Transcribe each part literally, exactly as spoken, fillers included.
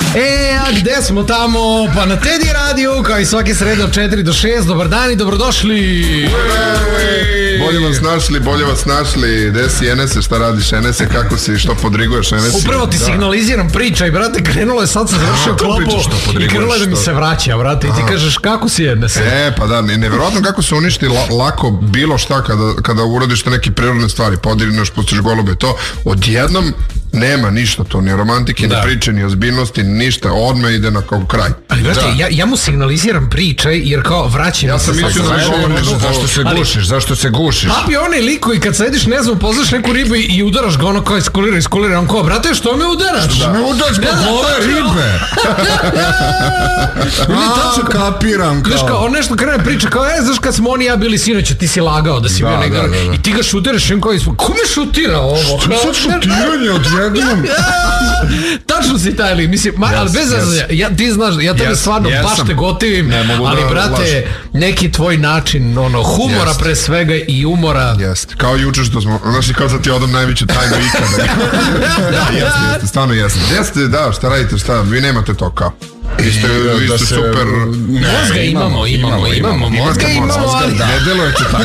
E, a gde smo tamo? Pa na Teddy radiju, kao i svake srede od četiri do šest. Dobar dan i dobrodošli. Bolje vas našli, bolje vas našli. Gde si Enese, šta radiš Enese, kako si, što podriguješ Enese? Upravo ti da. Signaliziram pričaj, brate, krenulo je, sad sam završio klopu i krenulo je da mi se vraća, brate, i ti kažeš kako si Enese. E, pa da, nevjerojatno kako se uništi la, lako bilo šta kada, kada uradiš neke prirodne stvari, podigneš, pustiš golube, to odjednom nema ništa to, ni romantike, da. Ni priče, ni ozbiljnosti, ništa, odmah ide na kao kraj. Ali brate, ja, ja mu signaliziram pričaj jer kao vraćam. Ja sam mislio da govorniš, zašto se gušiš, zašto se gušiš? Papi, onaj liko i kad sediš, ne znam, pozvaš neku ribu i, i udaraš ga ono kao iskulira, iskulira, on kao, brate, što me udaraš? Što me udaraš kod ove ribe? A, kapiram kao. Znaš kao, on nešto krene priča, kao, e, znaš kad smo oni ja bili sinoć, ti si lagao da si bio negdje, i ti ga šutiraš, im kao, ko me šutira ovo? Što sad šutiranje od jednom? Tačno si taj lik, mislim, ma, yes, ali bez yes. ja, ti znaš, ja tebe yes, stvarno yes, baš te gotivim, ali da brate, laž. Neki tvoj način ono, humora yes. pre svega i umora. Jeste, kao juče što smo, znaš i kao sad ti odam najveću tajnu ikada. Da, jeste, jeste, stvarno jeste. Jeste, da, šta radite, šta, vi nemate to kao. Vi ste, vi ste se, super... Ne, mozga imamo, imamo, imamo, imamo, mozga imamo, ali da. Ne delujete tako.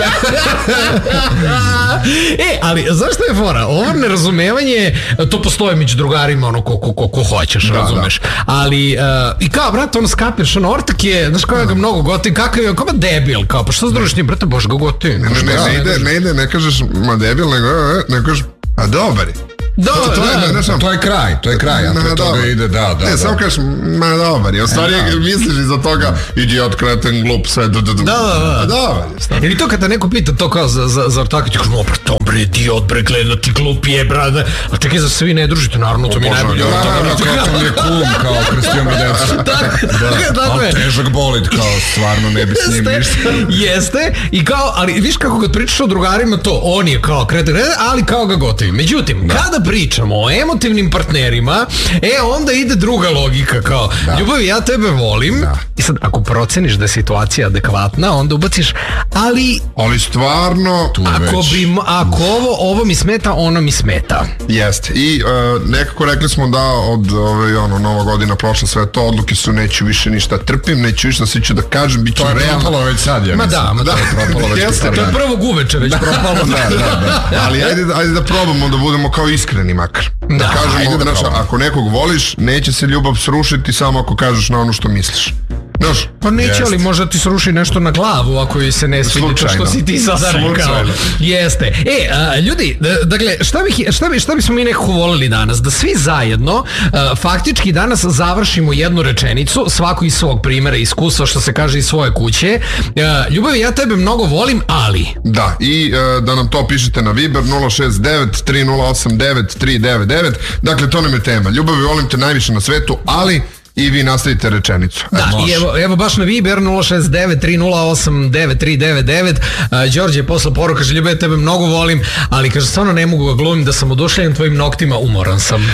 E, ali zašto je fora? Ovo nerazumevanje, to postoje među drugarima, ono, ko, ko, ko, ko hoćeš, da, razumeš. Da. Ali, uh, i kao, brate, ono, skapiraš, ono, Ortak je, znaš kao ja ga mnogo gotivim, kakav je, kao debil, kao, pa što s družiš, nije, brate, bož ga gotivim. Ne, ne, ne, ne, ide, ne ide, ne kažeš, ma debil, nego, ne kažeš, a dobar je. Do, to, to, da, je, da, to je kraj, to je kraj, a pre toga ide, da, da. Ne, samo kažeš, ma dobar je, u stvari e, misliš iza toga, idiot, kreten, glup, sve, da, da, da, da, dobar je. Ili to kad te neko pita to kao za, za, za Ortaka, ti kažeš, no, bre, to, bre, idiot, bre, gleda, ti glup je, brate, a čekaj, za svi ne družite, naravno, to mi najbolje. Naravno, kao to mi je kum, kao Krstijan Bradeca. Tako je. Težak bolid, kao, stvarno ne bi s njim ništa. Jeste, i kao, ali viš kako kad pričaš o drugarima, to, on je kao kreten, ali kao ga gotovi. Međutim, kada pričamo o emotivnim partnerima, e, onda ide druga logika, kao, da. Ljubavi, ja tebe volim, da. I sad, ako proceniš da je situacija adekvatna, onda ubaciš, ali... Ali stvarno... Ako, bi, ako ovo, ovo mi smeta, ono mi smeta. Jeste. I uh, nekako rekli smo da od ove, ono, Nova godina prošla sve to, odluke su neću više ništa trpim, neću više da se ću da kažem, bit ću realno. To je propalo već sad, ja ma mislim. Da, ma da, to je propalo već. Jeste, to je prvog uveče već propalo. Da, da, da. Ali ajde, ajde da probamo da budemo kao iskreni makar. Da, da kažemo, da naš, ako nekog voliš, neće se ljubav srušiti samo ako kažeš na ono što misliš. Znaš? Pa neće, jest. Ali možda ti sruši nešto na glavu ako joj se ne svidi to što si ti sada rekao. Jeste. E, a, ljudi, dakle, šta, bih, šta, bi, šta bismo mi nekako volili danas? Da svi zajedno, a, faktički danas završimo jednu rečenicu, svako iz svog primjera, iskustva, što se kaže iz svoje kuće. A, ljubavi, ja tebe mnogo volim, ali... Da, i a, da nam to pišete na Viber nula šest devet tri nula osam devet tri devet devet. Dakle, to nam je tema. Ljubavi, volim te najviše na svetu, ali... I vi nastavite rečenicu. Da, e, i evo, evo baš na Viber nula šest devet tri nula osam devet tri devet devet. uh, Đorđe je poslao poruku, kaže, ljubav, tebe mnogo volim, ali kaže, stvarno ne mogu ga glumim da sam oduševljen tvojim noktima, umoran sam.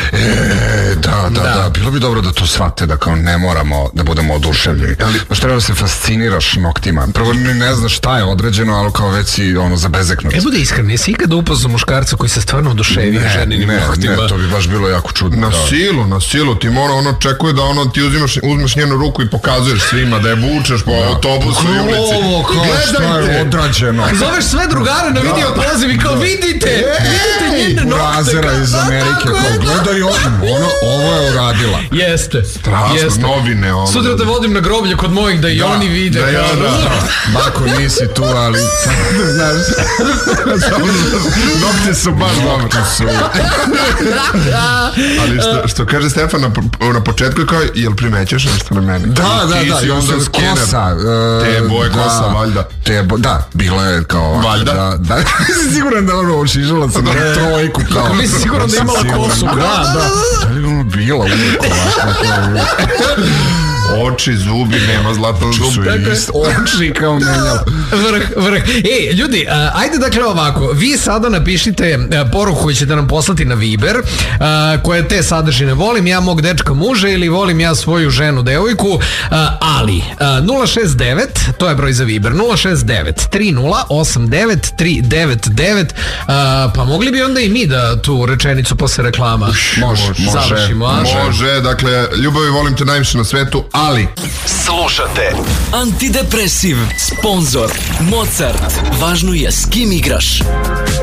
E, da, da, da, da, bilo bi dobro da to shvate, da kao ne moramo da budemo oduševljeni. Ali baš treba da se fasciniraš noktima. Prvo ne znaš šta je određeno, ali kao već si ono za bezeknut. E, bude iskren, jesi ikada upoznao muškarca koji se stvarno oduševio ženinim noktima? Ne, ne, to bi baš bilo jako čudno. Na da. silu, na silu, ti mora, ono očekuje da ono ti uzimaš, uzmeš njenu ruku i pokazuješ svima da je vučeš po da. autobusu i ulici. Ovo, kao šta je odrađeno. Zoveš sve drugare na video poziv i kao vidite, vidite njene nokte. Urazera iz Amerike, kao gledaj ono, ovo je uradila. Jeste. Strašno, novine. Ono. Sutra te vodim na groblje kod mojih da i da, oni vide. Da, ja, da. Bako, nisi tu, ali znaš, nokte su baš nokte su. Ali što, što kaže Stefan na, na početku, kao, jel primećeš nešto na mene? Da, da, da, i onda kosa. Uh, te boje da, kosa, valjda. Te bo, da, bilo je kao... Valjda? Da, da. Mislim siguran da ono ošižala sam na trojku. Kao, kako mislim siguran da imala kosu? Da, da. Da li ono bila uvijek ovako? Oči, zubi, nema zlatan zub. Oči kao menjalo. Vrh, vrh. E, ljudi, a, ajde dakle ovako, vi sada napišite a, poruku koju ćete nam poslati na Viber, a, koje te sadržine volim ja mog dečka muža ili volim ja svoju ženu devojku, a, ali a, nula šest devet, to je broj za Viber, nula šest devet tri nula osam devet tri devet devet, a, pa mogli bi onda i mi da tu rečenicu posle reklama može, završimo, a? Može, može, dakle, ljubavi volim te najviše na svetu, ali slušate Antidepresiv, sponzor Mozart. Važno je s kim igraš.